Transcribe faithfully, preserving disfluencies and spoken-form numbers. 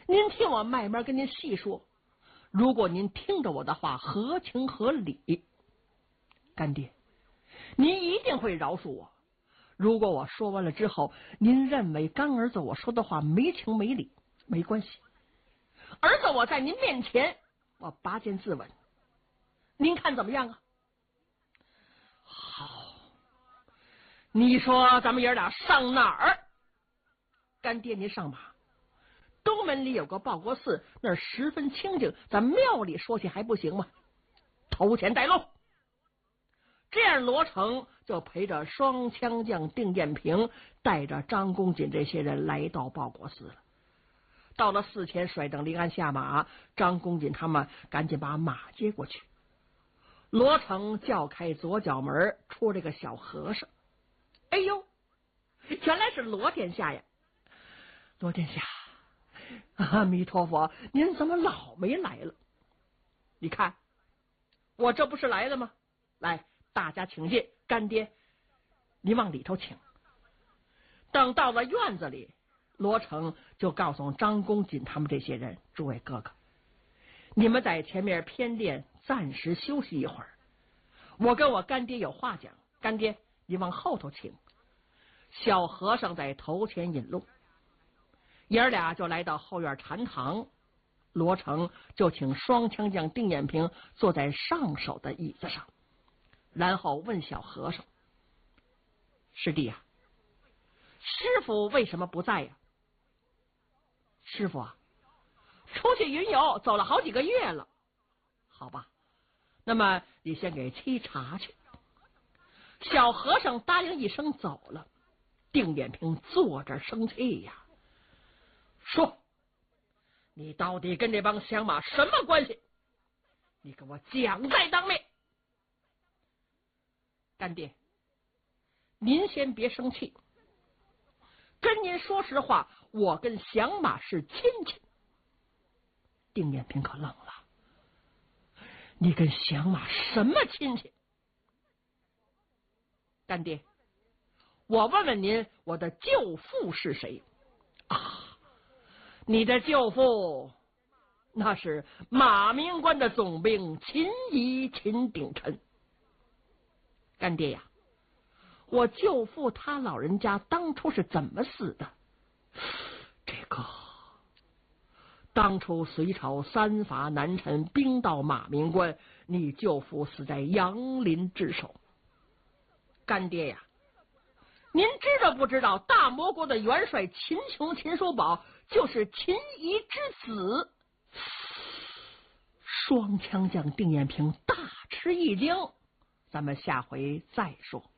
您听我慢慢跟您细说。如果您听着我的话，合情合理，干爹，您一定会饶恕我。如果我说完了之后，您认为干儿子我说的话没情没理，没关系。儿子我在您面前，我拔剑自刎，您看怎么样啊？好，你说咱们爷俩上哪儿？干爹您上马。东门里有个报国寺，那儿十分清静，咱庙里说起还不行吗？头前带路。这样罗成就陪着双枪将定彦平，带着张公瑾这些人来到报国寺了。到了寺前，甩灯离鞍下马，张公瑾他们赶紧把马接过去。罗成叫开左脚门，出了个小和尚。哎呦，原来是罗殿下呀！罗殿下，阿弥陀佛，您怎么老没来了？你看，我这不是来了吗？来，大家请进，干爹，你往里头请。等到了院子里，罗成就告诉张公瑾他们这些人：诸位哥哥，你们在前面偏殿暂时休息一会儿，我跟我干爹有话讲。干爹，你往后头请。小和尚在头前引路，爷儿俩就来到后院禅堂。罗成就请双枪将定彦平坐在上手的椅子上，然后问小和尚：师弟呀、啊，师傅为什么不在呀？师傅啊，出去云游走了好几个月了。好吧，那么你先给沏茶去。小和尚答应一声走了。定彦平坐着生气呀，说：你到底跟这帮响马什么关系？你跟我讲在当面。干爹，您先别生气，跟您说实话，我跟响马是亲戚。定彦平可愣了，你跟响马什么亲戚？干爹，我问问您，我的舅父是谁啊？你的舅父那是马明关的总兵秦仪秦鼎琛。干爹呀，我舅父他老人家当初是怎么死的？这个当初隋朝三伐南陈，兵到马明关，你舅父死在杨林之手。干爹呀，您知道不知道大魔国的元帅秦琼、秦叔宝就是秦仪之子？双枪将定彦平大吃一惊。咱们下回再说。